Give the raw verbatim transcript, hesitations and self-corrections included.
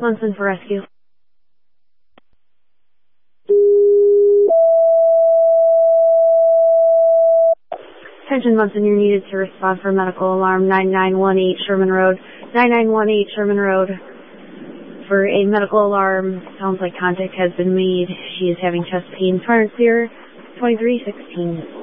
Munson for rescue. Attention Munson, you're needed to respond for medical alarm nine nine one eight Sherman Road. nine nine one eight Sherman Road. For a medical alarm, sounds like contact has been made. She is having chest pain. Current clear twenty-three sixteen.